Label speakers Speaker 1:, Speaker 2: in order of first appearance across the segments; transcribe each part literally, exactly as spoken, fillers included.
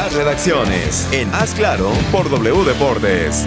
Speaker 1: Las redacciones en Haz Claro por W Deportes.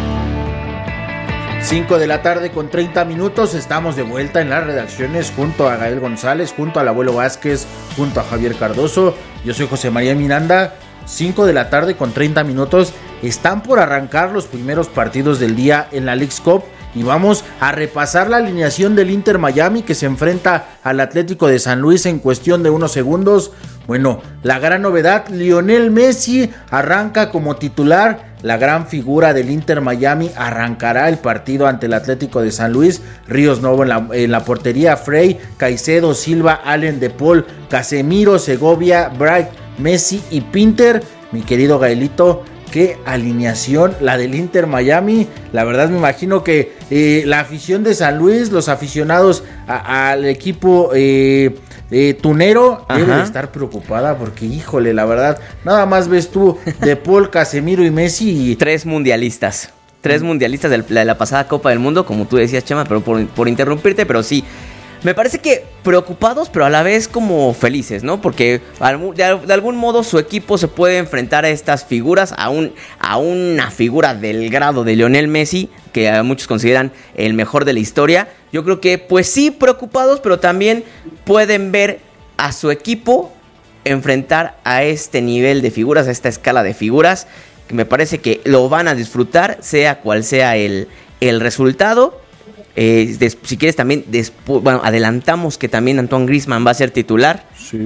Speaker 2: cinco de la tarde con treinta minutos, estamos de vuelta en las redacciones junto a Gael González, junto al Abuelo Vázquez, junto a Javier Cardoso. Yo soy José María Miranda. cinco de la tarde con treinta minutos, están por arrancar los primeros partidos del día en la Leagues Cup y vamos a repasar la alineación del Inter Miami que se enfrenta al Atlético de San Luis en cuestión de unos segundos. Bueno, la gran novedad, Lionel Messi arranca como titular. La gran figura del Inter Miami arrancará el partido ante el Atlético de San Luis. Ríos Novo en la, en la portería, Frey, Caicedo, Silva, Allen, De Paul, Casemiro, Segovia, Bright, Messi y Pinter. Mi querido Gaelito, qué alineación la del Inter Miami. La verdad me imagino que eh, la afición de San Luis, los aficionados a, al equipo eh, eh, tunero, Ajá. debe de estar preocupada porque, híjole, la verdad, nada más ves tú De Paul, Casemiro y Messi. Y...
Speaker 3: Tres mundialistas, tres mundialistas de la, de la pasada Copa del Mundo, como tú decías, Chema, pero por, por interrumpirte, pero sí. Me parece que preocupados, pero a la vez como felices, ¿no? Porque de algún modo su equipo se puede enfrentar a estas figuras, a, un, a una figura del grado de Lionel Messi, que a muchos consideran el mejor de la historia. Yo creo que, pues sí, preocupados, pero también pueden ver a su equipo enfrentar a este nivel de figuras, a esta escala de figuras, que me parece que lo van a disfrutar, sea cual sea el, el resultado. Eh, des, si quieres también despu- bueno, adelantamos que también Antoine Griezmann va a ser titular.
Speaker 2: Sí.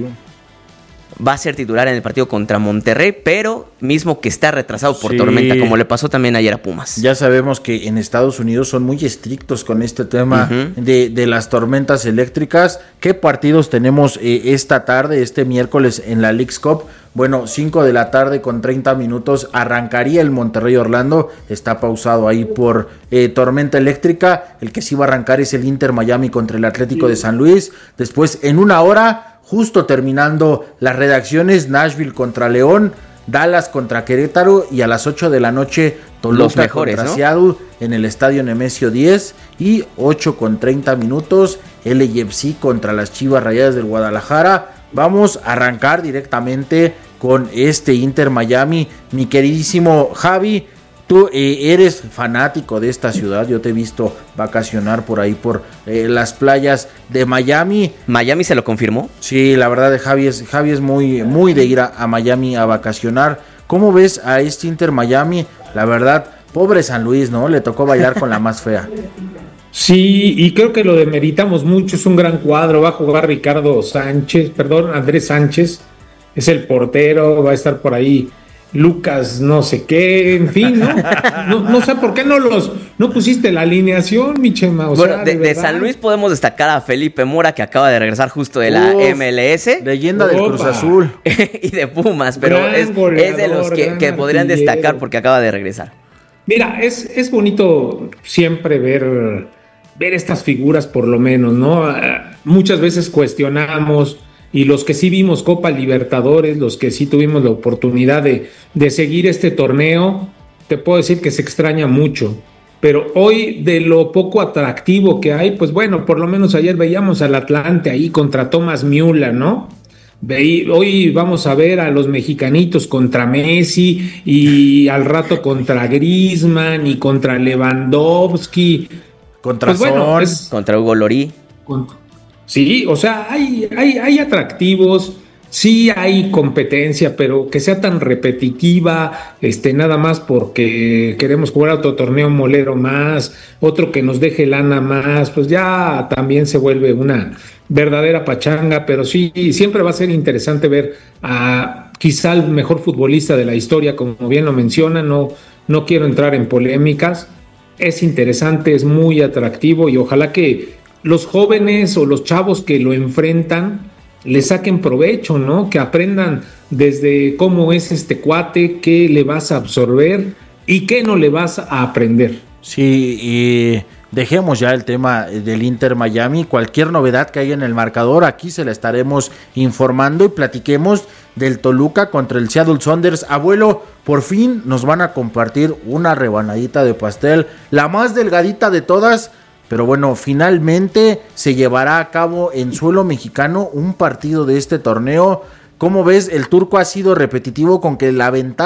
Speaker 3: Va a ser titular en el partido contra Monterrey, pero mismo que está retrasado por
Speaker 2: sí.
Speaker 3: tormenta, como le pasó también ayer a Pumas.
Speaker 2: Ya sabemos que en Estados Unidos son muy estrictos con este tema uh-huh. de, de las tormentas eléctricas. ¿Qué partidos tenemos eh, esta tarde, este miércoles en la Leagues Cup? Bueno, cinco de la tarde con treinta minutos arrancaría el Monterrey Orlando. Está pausado ahí por eh, tormenta eléctrica. El que sí va a arrancar es el Inter Miami contra el Atlético de San Luis. Después, en una hora, justo terminando las redacciones, Nashville contra León, Dallas contra Querétaro y a las ocho de la noche Toluca Los mejores, contra ¿no? Seattle en el estadio Nemesio diez y ocho con treinta minutos L A F C contra las Chivas Rayadas del Guadalajara. Vamos a arrancar directamente con este Inter Miami. Mi queridísimo Javi, tú eh, eres fanático de esta ciudad, yo te he visto vacacionar por ahí por eh, las playas de Miami.
Speaker 3: ¿Miami se lo confirmó?
Speaker 2: Sí, la verdad de Javi es, Javi es muy, muy de ir a, a Miami a vacacionar. ¿Cómo ves a este Inter Miami? La verdad, pobre San Luis, ¿no? Le tocó bailar con la más fea.
Speaker 4: Sí, y creo que lo demeritamos mucho, es un gran cuadro, va a jugar Ricardo Sánchez, perdón, Andrés Sánchez, es el portero, va a estar por ahí Lucas no sé qué, en fin, ¿no? No, no sé por qué no los no pusiste la alineación, mi Chema. O
Speaker 3: bueno,
Speaker 4: sea,
Speaker 3: de,
Speaker 4: de,
Speaker 3: de San Luis podemos destacar a Felipe Mora, que acaba de regresar justo de la Uf, M L S.
Speaker 2: Leyenda del Cruz Azul.
Speaker 3: Y de Pumas, pero es, goleador, es de los que, que podrían destacar porque acaba de regresar.
Speaker 4: Mira, es, es bonito siempre ver, ver estas figuras por lo menos, ¿no? Muchas veces cuestionamos. Y los que sí vimos Copa Libertadores, los que sí tuvimos la oportunidad de, de seguir este torneo, te puedo decir que se extraña mucho. Pero hoy, de lo poco atractivo que hay, pues bueno, por lo menos ayer veíamos al Atlante ahí contra Thomas Müller, ¿no? Ve, hoy vamos a ver a los mexicanitos contra Messi y al rato contra Griezmann y contra Lewandowski.
Speaker 2: Contra
Speaker 4: pues bueno, es,
Speaker 3: contra Hugo Lloris.
Speaker 4: Contra, Sí, o sea, hay, hay, hay atractivos, sí hay competencia, pero que sea tan repetitiva, este, nada más porque queremos jugar otro torneo molero más, otro que nos deje lana más, pues ya también se vuelve una verdadera pachanga, pero sí, siempre va a ser interesante ver a quizá el mejor futbolista de la historia, como bien lo menciona, no, no quiero entrar en polémicas, es interesante, es muy atractivo y ojalá que los jóvenes o los chavos que lo enfrentan le saquen provecho, ¿no? Que aprendan desde cómo es este cuate, qué le vas a absorber y qué no le vas a aprender.
Speaker 2: Sí, y dejemos ya el tema del Inter Miami. Cualquier novedad que haya en el marcador, aquí se la estaremos informando y platiquemos del Toluca contra el Seattle Sounders. Abuelo, por fin nos van a compartir una rebanadita de pastel, la más delgadita de todas. Pero bueno, finalmente se llevará a cabo en suelo mexicano un partido de este torneo. ¿Cómo ves? El turco ha sido repetitivo con que la ventaja